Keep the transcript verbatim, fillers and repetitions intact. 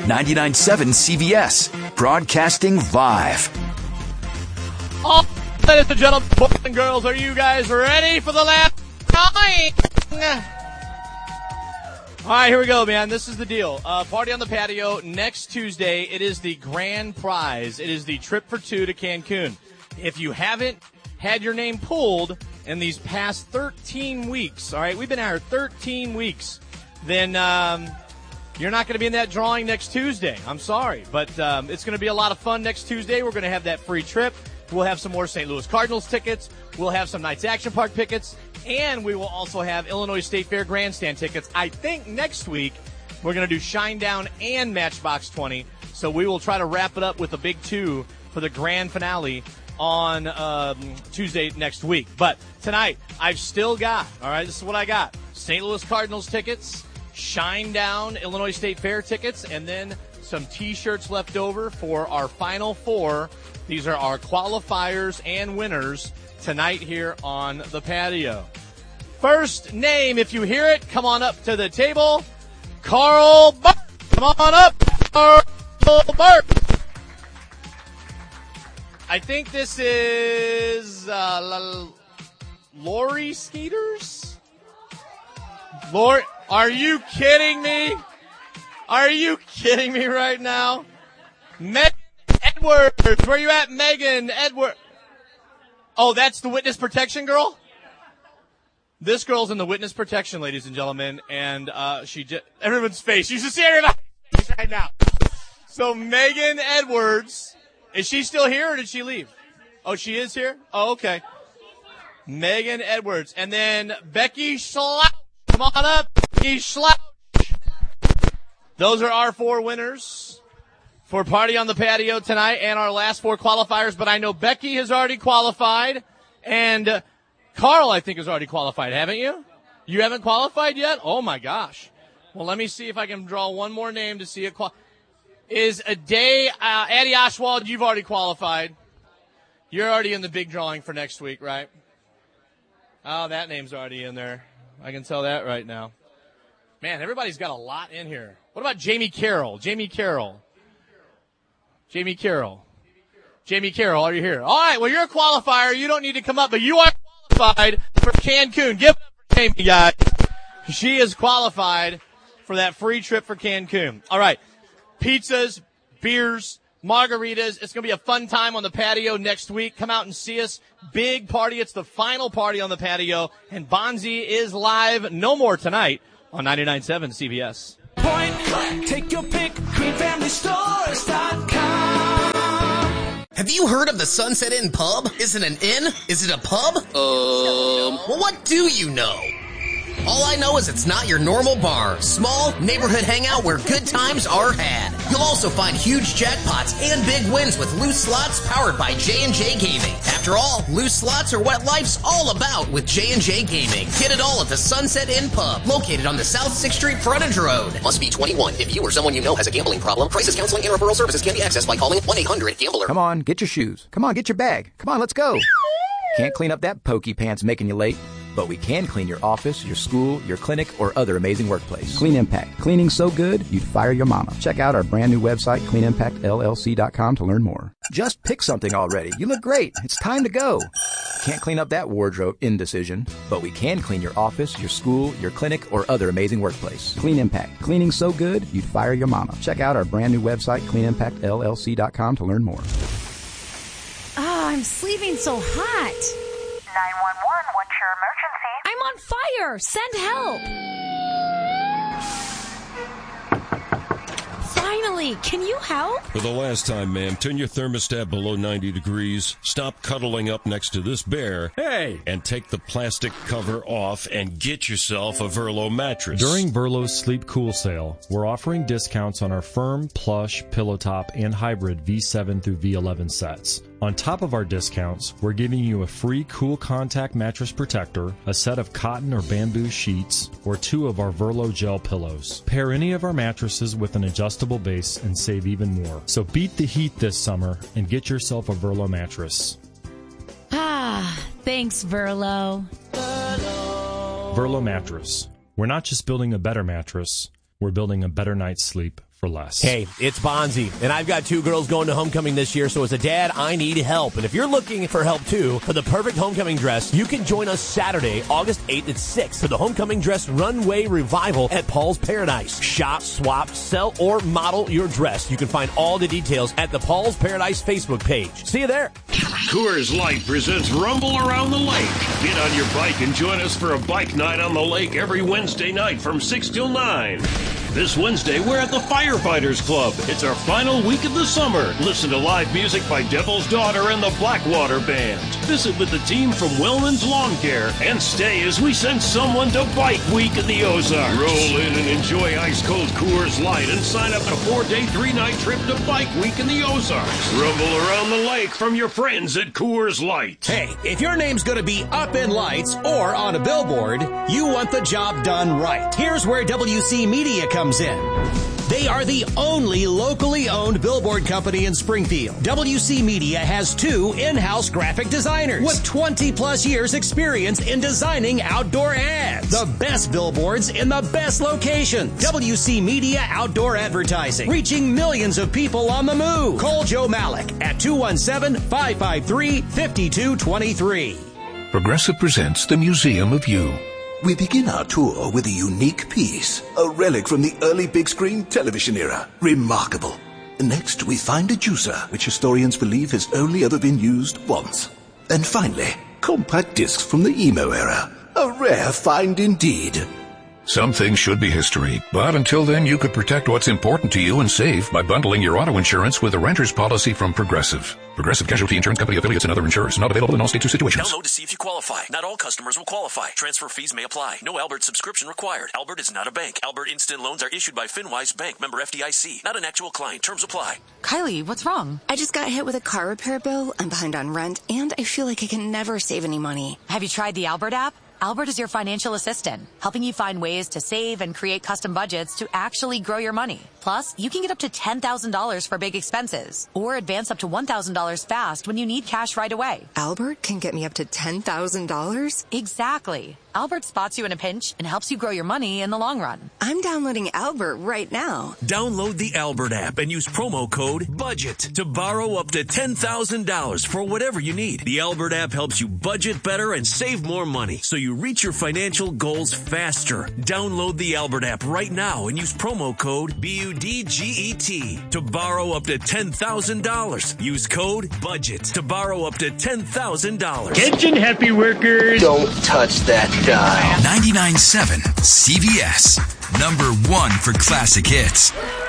ninety-nine point seven C B S, broadcasting live. Oh, ladies and gentlemen, boys and girls, are you guys ready for the last time? All right, here we go, man. This is the deal. Uh, party on the patio next Tuesday. It is the grand prize. It is the trip for two to Cancun. If you haven't had your name pulled in these past thirteen weeks, all right, we've been out here thirteen weeks, then um, you're not going to be in that drawing next Tuesday. I'm sorry, but um, it's going to be a lot of fun next Tuesday. We're going to have that free trip. We'll have some more Saint Louis Cardinals tickets. We'll have some Knights Action Park tickets. And we will also have Illinois State Fair Grandstand tickets. I think next week we're going to do Shinedown and Matchbox twenty. So we will try to wrap it up with a big two for the grand finale on um, Tuesday next week. But tonight, I've still got, all right, this is what I got. Saint Louis Cardinals tickets, Shinedown Illinois State Fair tickets, and then some T-shirts left over for our final four. These are our qualifiers and winners tonight here on the patio. First name, if you hear it, come on up to the table. Carl Burt. Come on up, Carl Burt. I think this is uh, Lori Skeeters. Lori, are you kidding me? Are you kidding me right now? Megan Edwards, where you at, Megan Edwards? Oh, that's the witness protection girl? This girl's in the witness protection, ladies and gentlemen, and uh, she just, everyone's face. You should see everybody's face right now. So Megan Edwards, is she still here or did she leave? Oh, she is here? Oh, okay. Megan Edwards. And then Becky Schlouch. Come on up, Becky Schlouch. Those are our four winners for Party on the Patio tonight and our last four qualifiers. But I know Becky has already qualified, and uh, Carl, I think, has already qualified, haven't you? You haven't qualified yet? Oh, my gosh. Well, let me see if I can draw one more name to see a qual. Is Aday, uh, Addie Oswald, you've already qualified. You're already in the big drawing for next week, right? Oh, that name's already in there. I can tell that right now. Man, everybody's got a lot in here. What about Jamie Carroll? Jamie Carroll. Jamie Carroll. Jamie Carroll, are you here? All right, well, you're a qualifier. You don't need to come up, but you are qualified for Cancun. Give it up for Jamie, guys. She is qualified for that free trip for Cancun. All right, pizzas, beers, margaritas. It's going to be a fun time on the patio next week. Come out and see us. Big party. It's the final party on the patio, and Bonzi is live no more tonight on ninety-nine point seven C B S. Point, take your pick, queen family stores dot com. Have you heard of the Sunset Inn Pub? Is it an inn? Is it a pub? Um. Well, what do you know? All I know is it's not your normal bar. Small, neighborhood hangout where good times are had. You'll also find huge jackpots and big wins with loose slots powered by J and J Gaming. After all, loose slots are what life's all about with J and J Gaming. Get it all at the Sunset Inn Pub, located on the South sixth Street Frontage Road. Must be twenty-one. If you or someone you know has a gambling problem, crisis counseling and referral services can be accessed by calling one eight hundred gambler. Come on, get your shoes. Come on, get your bag. Come on, let's go. Can't clean up that pokey pants making you late, but we can clean your office, your school, your clinic, or other amazing workplace. Clean Impact. Cleaning so good, you'd fire your mama. Check out our brand new website, clean impact L L C dot com, to learn more. Just pick something already. You look great. It's time to go. Can't clean up that wardrobe indecision, but we can clean your office, your school, your clinic, or other amazing workplace. Clean Impact. Cleaning so good, you'd fire your mama. Check out our brand new website, clean impact L L C dot com, to learn more. Oh, I'm sleeping so hot. nine one one, what's your emergency? I'm on fire. Send help. Finally, can you help? For the last time, ma'am, turn your thermostat below ninety degrees, stop cuddling up next to this bear, hey, and take the plastic cover off and get yourself a Verlo mattress. During Verlo's Sleep Cool sale, we're offering discounts on our firm, plush, pillow top, and hybrid V seven through V eleven sets. On top of our discounts, we're giving you a free Cool Contact mattress protector, a set of cotton or bamboo sheets, or two of our Verlo gel pillows. Pair any of our mattresses with an adjustable base and save even more. So beat the heat this summer and get yourself a Verlo mattress. Ah, thanks, Verlo. Verlo mattress. We're not just building a better mattress, we're building a better night's sleep for less. Hey, it's Bonzi, and I've got two girls going to homecoming this year, so as a dad, I need help. And if you're looking for help, too, for the perfect homecoming dress, you can join us Saturday, August eighth at six for the Homecoming Dress Runway Revival at Paul's Paradise. Shop, swap, sell, or model your dress. You can find all the details at the Paul's Paradise Facebook page. See you there. Coors Light presents Rumble Around the Lake. Get on your bike and join us for a bike night on the lake every Wednesday night from six till nine. This Wednesday, we're at the Firefighters Club. It's our final week of the summer. Listen to live music by Devil's Daughter and the Blackwater Band. Visit with the team from Wellman's Lawn Care and stay as we send someone to Bike Week in the Ozarks. Roll in and enjoy ice-cold Coors Light and sign up for a four-day, three-night trip to Bike Week in the Ozarks. Rumble around the lake from your friends at Coors Light. Hey, if your name's going to be up in lights or on a billboard, you want the job done right. Here's where W C Media comes in. They are the only locally owned billboard company in Springfield. W C Media has two in-house graphic designers with twenty plus years experience in designing outdoor ads. The best billboards in the best locations. W C Media Outdoor Advertising, reaching millions of people on the move. Call Joe Malik at two one seven, five five three, five two two three. Progressive presents The Museum of You. We begin our tour with a unique piece, a relic from the early big screen television era. Remarkable. Next, we find a juicer, which historians believe has only ever been used once. And finally, compact discs from the emo era. A rare find indeed. Some things should be history, but until then you could protect what's important to you and save by bundling your auto insurance with a renter's policy from Progressive. Progressive Casualty Insurance Company affiliates and other insurers. Not available in all states or situations. Download to see if you qualify. Not all customers will qualify. Transfer fees may apply. No Albert subscription required. Albert is not a bank. Albert Instant Loans are issued by FinWise Bank, member F D I C. Not an actual client. Terms apply. Kylie, what's wrong? I just got hit with a car repair bill. I'm behind on rent, and I feel like I can never save any money. Have you tried the Albert app? Albert is your financial assistant, helping you find ways to save and create custom budgets to actually grow your money. Plus, you can get up to ten thousand dollars for big expenses or advance up to one thousand dollars fast when you need cash right away. Albert can get me up to ten thousand dollars? Exactly. Albert spots you in a pinch and helps you grow your money in the long run. I'm downloading Albert right now. Download the Albert app and use promo code BUDGET to borrow up to ten thousand dollars for whatever you need. The Albert app helps you budget better and save more money so you reach your financial goals faster. Download the Albert app right now and use promo code B U D G E T to borrow up to ten thousand dollars. Use code BUDGET to borrow up to ten thousand dollars. Attention, happy workers. Don't touch that dial. ninety-nine point seven C V S, number one for classic hits.